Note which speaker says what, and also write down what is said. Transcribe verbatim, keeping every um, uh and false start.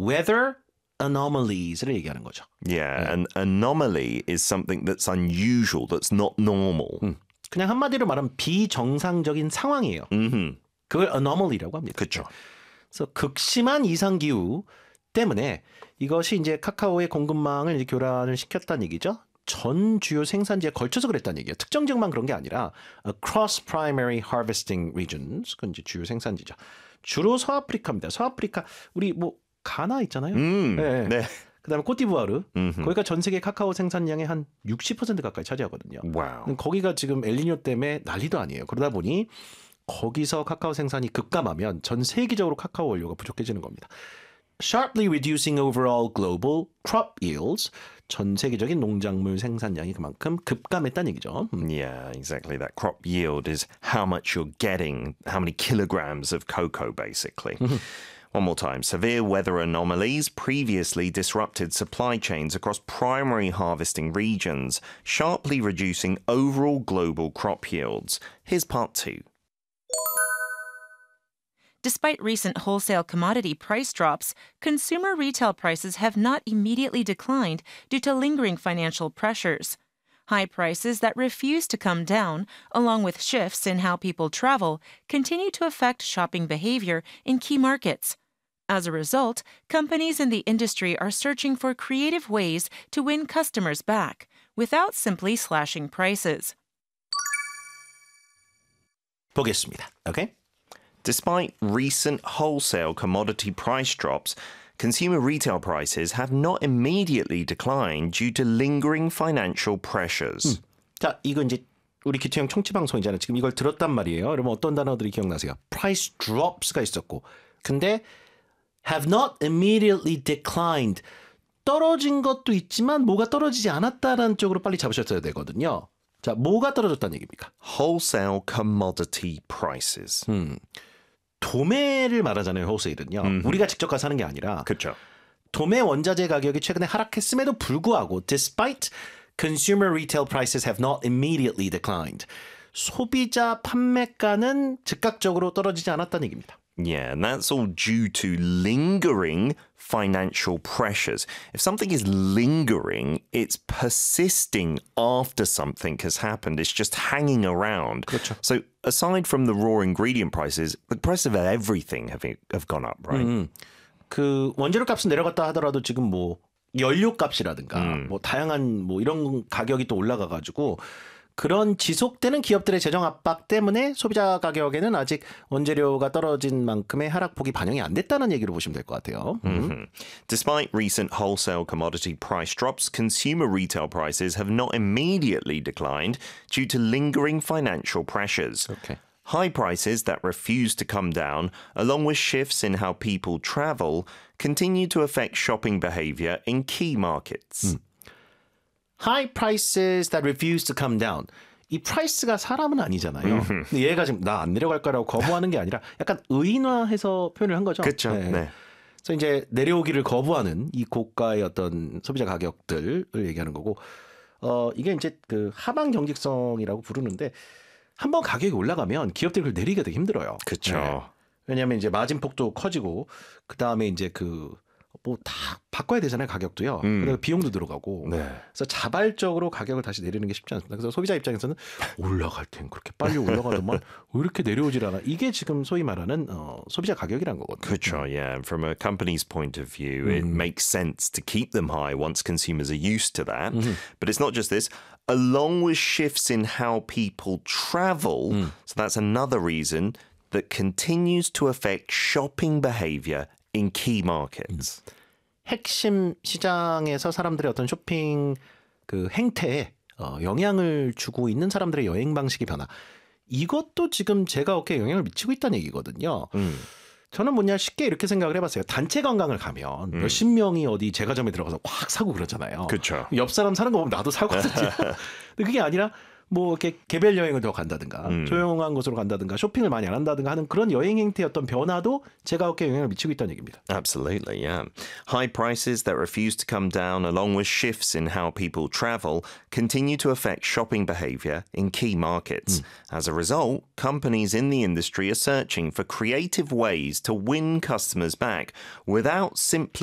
Speaker 1: weather anomalies를 얘기하는 거죠.
Speaker 2: Yeah, 네. An anomaly is something that's unusual, that's not normal.
Speaker 1: 음. 그냥 한마디로 말하면 비정상적인 상황이에요.
Speaker 2: Mm-hmm.
Speaker 1: 그걸 anomaly라고 합니다.
Speaker 2: 그렇죠.
Speaker 1: 그래서 극심한 이상기후 때문에 이것이 이제 카카오의 공급망을 이제 교란을 시켰다는 얘기죠. 전 주요 생산지에 걸쳐서 그랬다는 얘기예요. 특정 지역만 그런 게 아니라 across primary harvesting regions, 그건 이제 주요 생산지죠. 주로 서아프리카입니다. 서아프리카 우리 뭐 가나 있잖아요.
Speaker 2: 음,
Speaker 1: 네.
Speaker 2: 네.
Speaker 1: 그다음에 코트디부아르.
Speaker 2: 음흠.
Speaker 1: 거기가 전 세계 카카오 생산량의 한 육십 퍼센트 가까이 차지하거든요.
Speaker 2: 와우.
Speaker 1: 거기가 지금 엘니뇨 때문에 난리도 아니에요. 그러다 보니 거기서 카카오 생산이 급감하면 전 세계적으로 카카오 원료가 부족해지는 겁니다. Sharply reducing overall global crop yields. 전 세계적인 농작물 생산량이 그만큼 급감했다는 얘기죠.
Speaker 2: Yeah, exactly. That crop yield is how much you're getting, how many kilograms of cocoa, basically. One more time. Severe weather anomalies previously disrupted supply chains across primary harvesting regions, sharply reducing overall global crop yields. Here's part two.
Speaker 3: Despite recent wholesale commodity price drops, consumer retail prices have not immediately declined due to lingering financial pressures. High prices that refuse to come down, along with shifts in how people travel, continue to affect shopping behavior in key markets. As a result, companies in the industry are searching for creative ways to win customers back without simply slashing prices.
Speaker 1: 보겠습니다. Okay?
Speaker 2: Despite recent wholesale commodity price drops, consumer retail prices have not immediately declined due to lingering financial pressures.
Speaker 1: 음. 자, 이거 이제 우리 기초형 청취방송이잖아요. 지금 이걸 들었단 말이에요. 여러분 어떤 단어들이 기억나세요? price drops가 있었고. 근데 have not immediately declined. 떨어진 것도 있지만 뭐가 떨어지지 않았다라는 쪽으로 빨리 잡으셨어야 되거든요. 자, 뭐가 떨어졌다는 얘기입니까?
Speaker 2: Wholesale commodity prices.
Speaker 1: 음. 도매를 말하잖아요, wholesale은요. 음흠. 우리가 직접 가서 사는 게 아니라
Speaker 2: 그렇죠.
Speaker 1: 도매 원자재 가격이 최근에 하락했음에도 불구하고 despite consumer retail prices have not immediately declined. 소비자 판매가는 즉각적으로 떨어지지 않았다는 얘기입니다.
Speaker 2: Yeah, and that's all due to lingering financial pressures. If something is lingering, it's persisting after something has happened. It's just hanging around.
Speaker 1: 그렇죠.
Speaker 2: So aside from the raw ingredient prices, the price of everything have, have gone up, right?
Speaker 1: 음, 그 원재료 값은 내려갔다 하더라도 지금 뭐 연료 값이라든가 음. 뭐 다양한 뭐 이런 가격이 또 올라가가지고 그런 지속되는 기업들의 재정 압박 때문에 소비자 가격에는 아직 원재료가 떨어진 만큼의 하락폭이 반영이 안 됐다는 얘기로 보시면 될 것 같아요.
Speaker 2: Mm-hmm. Despite recent wholesale commodity price drops, consumer retail prices have not immediately declined due to lingering financial pressures.
Speaker 1: Okay.
Speaker 2: High prices that refuse to come down, along with shifts in how people travel, continue to affect shopping behavior in key markets.
Speaker 1: 음. High prices that refuse to come down. 이 price가 사람은 아니잖아요. 근데 얘가 지금 나 안 내려갈 거라고 거부하는 게 아니라 약간 의인화해서 표현을 한 거죠.
Speaker 2: 그렇죠.
Speaker 1: 네.
Speaker 2: 네.
Speaker 1: 그래서 이제 내려오기를 거부하는 이 고가의 어떤 소비자 가격들을 얘기하는 거고, 어 이게 이제 그 하방 경직성이라고 부르는데 한번 가격이 올라가면 기업들이 그걸 내리기가 되게 힘들어요.
Speaker 2: 그렇죠.
Speaker 1: 네. 왜냐하면 이제 마진폭도 커지고 그 다음에 이제 그 뭐 다 바꿔야 되잖아요, 가격도요.
Speaker 2: 음.
Speaker 1: 그다음에 비용도 들어가고.
Speaker 2: 네.
Speaker 1: 그래서 자발적으로 가격을 다시 내리는 게 쉽지 않습니다. 그래서 소비자 입장에서는 올라갈 땐 그렇게 빨리 올라가더만 왜 이렇게 내려오질 않아? 이게 지금 소위 말하는 어, 소비자 가격이란 거거든요.
Speaker 2: 그렇죠. Yeah. From a company's point of view, it mm. makes sense to keep them high once consumers are used to that. Mm-hmm. But it's not just this. Along with shifts in how people travel, mm. so that's another reason that continues to affect shopping behavior in key markets.
Speaker 1: 음. 핵심 시장에서 사람들의 어떤 쇼핑 그 행태에 어, 영향을 주고 있는 사람들의 여행 방식의 변화. 이것도 지금 제가 어깨에 영향을 미치고 있다는 얘기거든요. 음. 저는 뭐냐 쉽게 이렇게 생각을 해봤어요. 단체 관광을 가면 음. 몇십 명이 어디 제과점에 들어가서 확 사고 그러잖아요.
Speaker 2: 그렇죠.
Speaker 1: 옆 사람 사는 거 보면 나도 사거든요. 근데 그게 아니라 뭐 이렇게 개별 여행을 더 간다든가 음. 조용한 곳으로 간다든가 쇼핑을 많이 안 한다든가 하는 그런 여행 행태의 어떤 변화도 제가 어깨에 영향을 미치고 있다는 얘기입니다.
Speaker 2: Absolutely, yeah. High prices that refuse to come down along with shifts in how people travel continue to affect shopping behavior in key markets. 음. As a result, companies in the industry are searching for creative ways to win customers back without simply